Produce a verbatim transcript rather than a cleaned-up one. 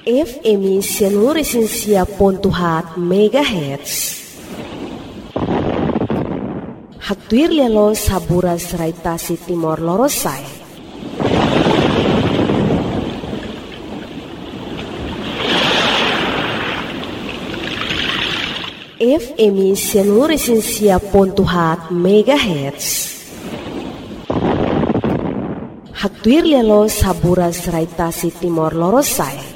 F M Sianuresinsia Pontuhat Megahertz. Haktuir lelo saburas raitasi Timor Lorosai. F M Sianuresinsia Pontuhat Megahertz. Haktuir lelo saburas raitasi Timor Lorosai.